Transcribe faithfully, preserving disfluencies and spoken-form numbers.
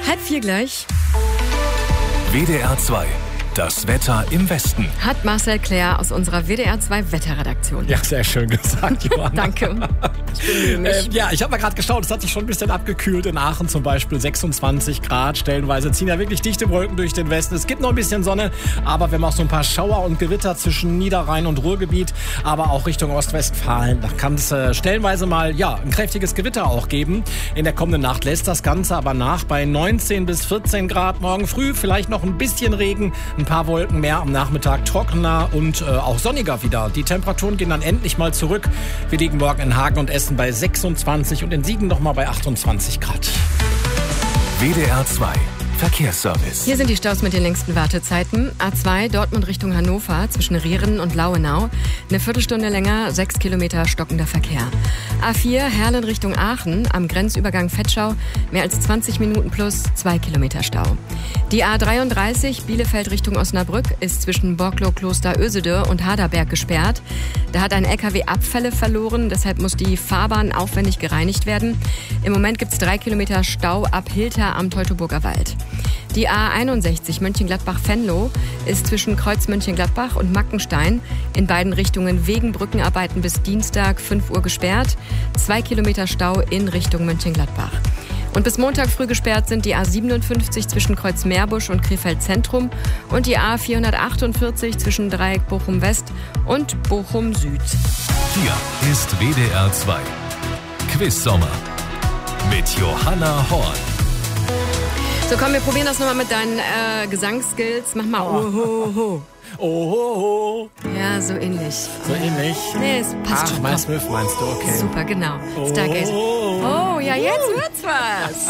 Halb vier gleich. W D R zwei. Das Wetter im Westen. Hat Marcel Claire aus unserer W D R zwei Wetterredaktion. Ja, sehr schön gesagt, Johanna. Danke. Ich bemühe mich. Äh, ja, ich habe mal gerade geschaut, es hat sich schon ein bisschen abgekühlt. In Aachen zum Beispiel sechsundzwanzig Grad. Stellenweise ziehen ja wirklich dichte Wolken durch den Westen. Es gibt noch ein bisschen Sonne, aber wir haben auch so ein paar Schauer und Gewitter zwischen Niederrhein und Ruhrgebiet. Aber auch Richtung Ostwestfalen. Da kann es äh, stellenweise mal ja, ein kräftiges Gewitter auch geben. In der kommenden Nacht lässt das Ganze aber nach bei neunzehn bis vierzehn Grad. Morgen früh vielleicht noch ein bisschen Regen, ein paar Wolken mehr, am Nachmittag trockener und äh, auch sonniger wieder. Die Temperaturen gehen dann endlich mal zurück. Wir liegen morgen in Hagen und Essen bei sechsundzwanzig und in Siegen noch mal bei achtundzwanzig Grad. W D R zwei. Verkehrsservice. Hier sind die Staus mit den längsten Wartezeiten. A zwei Dortmund Richtung Hannover zwischen Rehren und Lauenau. Eine Viertelstunde länger, sechs Kilometer stockender Verkehr. A vier Herlen Richtung Aachen am Grenzübergang Vetschau. Mehr als zwanzig Minuten plus zwei Kilometer Stau. Die A dreiunddreißig Bielefeld Richtung Osnabrück ist zwischen Borklow Kloster Ösede und Haderberg gesperrt. Da hat ein L K W Abfälle verloren, deshalb muss die Fahrbahn aufwendig gereinigt werden. Im Moment gibt es drei Kilometer Stau ab Hilter am Teutoburger Wald. Die A einundsechzig Mönchengladbach-Venlo ist zwischen Kreuz Mönchengladbach und Mackenstein in beiden Richtungen wegen Brückenarbeiten bis Dienstag fünf Uhr gesperrt. Zwei Kilometer Stau in Richtung Mönchengladbach. Und bis Montag früh gesperrt sind die A siebenundfünfzig zwischen Kreuz Meerbusch und Krefeld Zentrum und die A vierhundertachtundvierzig zwischen Dreieck Bochum West und Bochum Süd. Hier ist W D R zwei. Quiz Sommer mit Johanna Horn. So, komm, wir probieren das nochmal mit deinen äh, Gesangsskills. Mach mal oh, ho, ho. Oh, oh, oh. Ja, so ähnlich. So ähnlich? Nee, es passt Ach, schon. Miles Smith meinst du, okay. Super, genau. Oh, Stargazer. oh, oh. Oh, ja, jetzt wird's was.